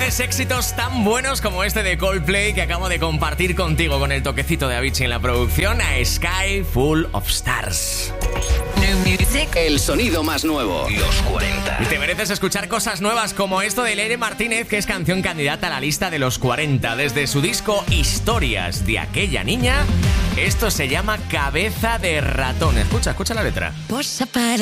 grandes éxitos tan buenos como este de Coldplay que acabo de compartir contigo con el toquecito de Avicii en la producción, a Sky Full of Stars. El sonido más nuevo, los 40. Y te mereces escuchar cosas nuevas como esto de Leire Martínez, que es canción candidata a la lista de los 40. Desde su disco Historias de aquella niña, esto se llama Cabeza de ratón. Escucha la letra.